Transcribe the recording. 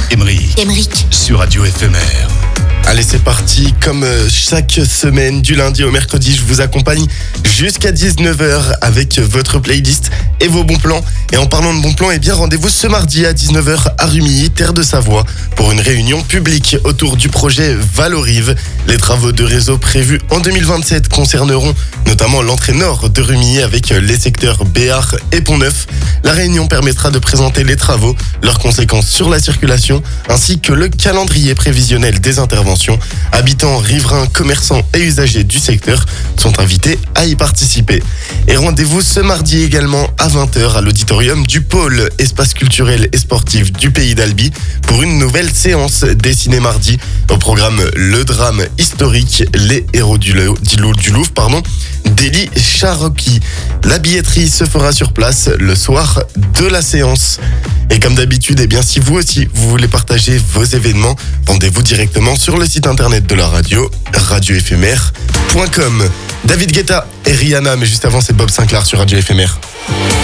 Émeric sur Radio Éphémère. Allez, c'est parti. Comme chaque semaine, du lundi au mercredi, je vous accompagne jusqu'à 19h avec votre playlist et vos bons plans. Et en parlant de bons plans, rendez-vous ce mardi à 19h à Rumilly, terre de Savoie, pour une réunion publique autour du projet Valorive. Les travaux de réseau prévus en 2027 concerneront notamment l'entrée nord de Rumilly avec les secteurs Béart et Pont-Neuf. La réunion permettra de présenter les travaux, leurs conséquences sur la circulation, ainsi que le calendrier prévisionnel des interventions. Habitants, riverains, commerçants et usagers du secteur sont invités à y participer. Et rendez-vous ce mardi également à 20h à l'auditorium du pôle espace culturel et sportif du Pays d'Albi pour une nouvelle séance dessinée mardi. Au programme le drame historique Les héros du Louvre, d'Élie Charocki. La billetterie se fera sur place le soir de la séance. Et comme d'habitude, si vous aussi, vous voulez partager vos événements, rendez-vous directement sur le site internet de la radio, radioéphémère.com. David Guetta et Rihanna, mais juste avant, c'est Bob Sinclair sur Radio Éphémère.